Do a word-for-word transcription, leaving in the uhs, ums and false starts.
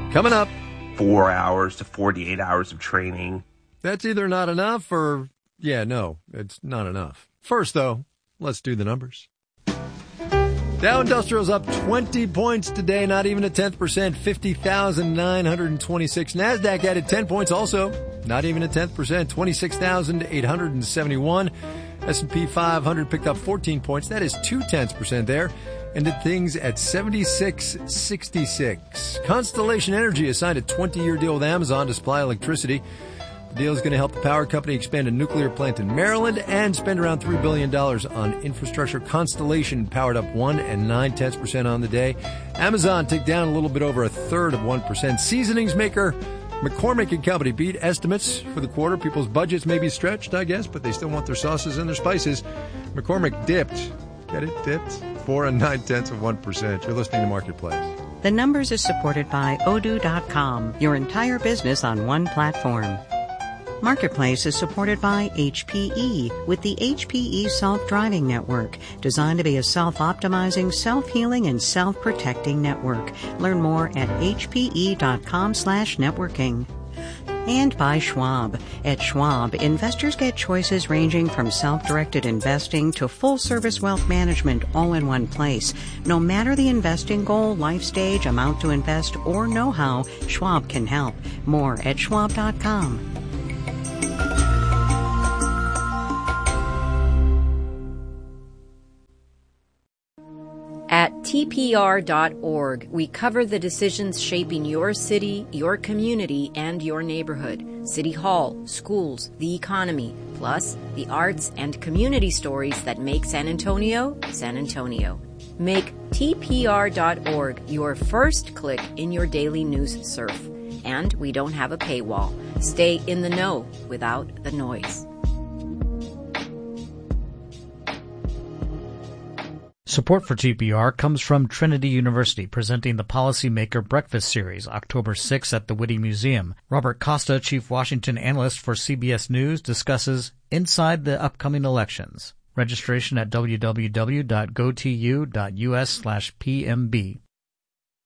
Coming up. Four hours to forty-eight hours of training. That's either not enough or, yeah, no, it's not enough. First, though, let's do the numbers. Dow Industrial's up twenty points today, not even a tenth percent, fifty thousand nine hundred twenty-six. NASDAQ added ten points also, not even a tenth percent, twenty-six thousand eight hundred seventy-one. S and P five hundred picked up fourteen points, that is two tenths percent there. Ended things at seventy-six sixty-six. Constellation Energy has signed a twenty-year deal with Amazon to supply electricity. The deal is going to help the power company expand a nuclear plant in Maryland and spend around three billion dollars on infrastructure. Constellation powered up one and nine tenths percent on the day. Amazon ticked down a little bit over a third of one percent. Seasonings maker McCormick and Company beat estimates for the quarter. People's budgets may be stretched, I guess, but they still want their sauces and their spices. McCormick dipped. Get it? Dipped. Four and nine tenths of one percent. You're listening to Marketplace. The Numbers is supported by Odoo dot com, your entire business on one platform. Marketplace is supported by H P E with the H P E Self-Driving Network, designed to be a self-optimizing, self-healing, and self-protecting network. Learn more at H P E dot com slash networking. And by Schwab. At Schwab, investors get choices ranging from self-directed investing to full-service wealth management all in one place. No matter the investing goal, life stage, amount to invest, or know-how, Schwab can help. More at Schwab dot com. At T P R dot org, we cover the decisions shaping your city, your community, and your neighborhood. City Hall, schools, the economy, plus the arts and community stories that make San Antonio, San Antonio. Make T P R dot org your first click in your daily news surf. And we don't have a paywall. Stay in the know without the noise. Support for T P R comes from Trinity University, presenting the Policymaker Breakfast Series, October sixth at the Whitty Museum. Robert Costa, Chief Washington Analyst for C B S News, discusses Inside the Upcoming Elections. Registration at w w w dot go t u dot u s slash p m b.